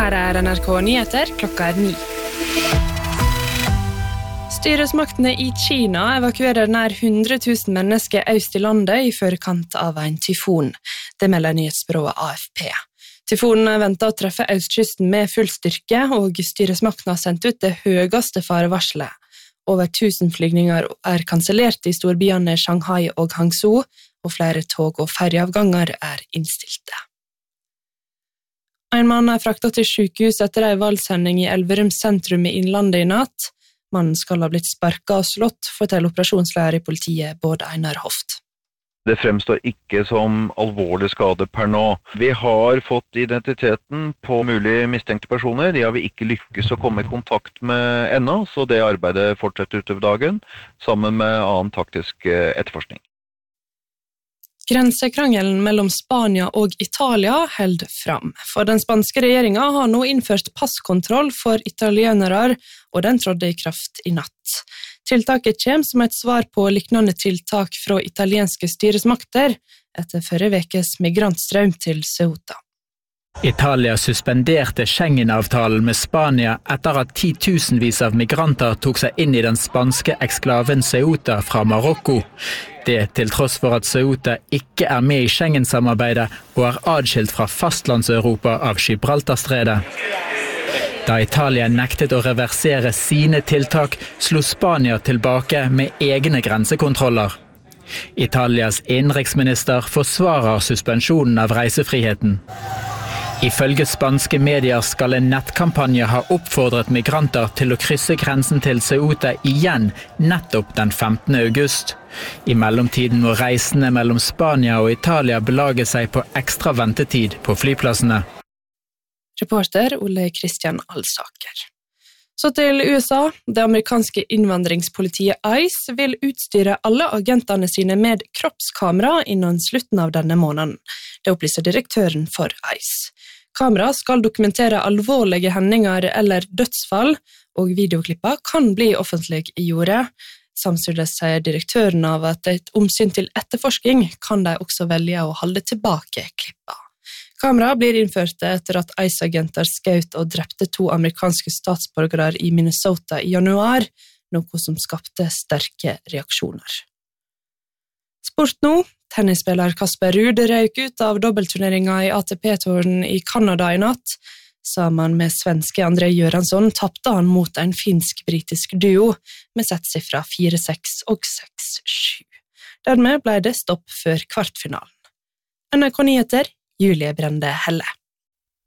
Her NRK Nyheter, klokka 9. Styresmaktene i Kina evakuerer nær 100 000 mennesker øst i landet i forkant av en tyfon. Det melder nyhetsbyrået AFP. Tyfonen venter å treffe østkysten med full styrke, og styresmaktene har sendt ut det høyeste farevarselet. Over 1000 flygninger kansellert i storbyene Shanghai og Hangzhou, og flere tog- og ferjeavganger innstilte. En mann fraktet til sykehus etter en valgshending i Elverum sentrum i Innlandet i natt. Mannen skal ha blitt sparket og slått, forteller operasjonsleder i politiet Bård Einar Hoft. Det fremstår ikke som alvorlig skade per nå. Vi har fått identiteten på mulig mistenkte personer. De har vi ikke lykkes å komme i kontakt med ennå, så det arbeidet fortsetter utover dagen, sammen med annen taktisk etterforskning. Grensekrangelen mellom Spania og Italia held fram. For den spanske regjeringen har nå innført passkontroll for italienere, og den trådte i kraft i natt. Tiltaket kommer som et svar på lignende tiltak fra italienske styresmakter etter forrige ukes migrantstrøm til Ceuta. Italia suspenderte Schengen-avtalen med Spania etter at 10 000 av migranter tok seg inn i den spanske eksklaven Ceuta fra Marokko. Det til tross for at Ceuta ikke med i Schengen-samarbeidet og adskilt fra fastlandseuropa av Gibraltarstredet. Da Italia nektet å reversere sine tiltak, slo Spania tilbake med egne grensekontroller. Italias innenriksminister forsvarer suspensjonen av reisefriheten. Ifølge spanske medier skal en nettkampanje ha oppfordret migranter til å krysse grensen til Ceuta igjen nettopp den 15. august. I mellomtiden må reisende mellom Spania og Italia belage seg på ekstra ventetid på flyplassene. Reporter Ole Kristian Alsaker. Så til USA. Det amerikanske innvandringspolitiet ICE vil utstyre alle agentene sine med kroppskamera innen slutten av denne måneden. Det opplyser direktøren for ICE. Kamera skal dokumentere alvorlige hendinger eller dødsfall, og videoklipper kan bli offentlig i jordet. Samtidig sier direktøren av at et omsyn til etterforsking kan de også velge å holde tilbake klipper. Kamera blir innført etter at ICE-agenter skjøt og drepte 2 amerikanske statsborgere i Minnesota i januar, noe som skapte sterke reaksjoner. Sport nå. Tennisspiller Kasper Ruud røyk ut av dobbeltturneringen i ATP-touren i Canada i natt. Sammen med svenske André Göransson tappte han mot en finsk-britisk duo med settsifra 4-6 og 6-7. Dermed ble det stopp før kvartfinalen. NRK Nyheter, Julie Brende Helle.